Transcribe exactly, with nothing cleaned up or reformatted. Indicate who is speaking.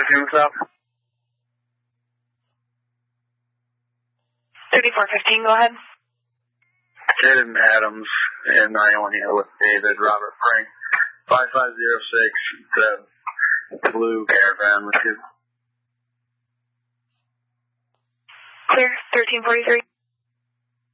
Speaker 1: fifteen south.
Speaker 2: thirty-four fifteen, go ahead.
Speaker 1: Jaden Adams in Ionia with David Robert Frank. five five zero six, the blue caravan with you.
Speaker 2: Clear, thirteen forty-three.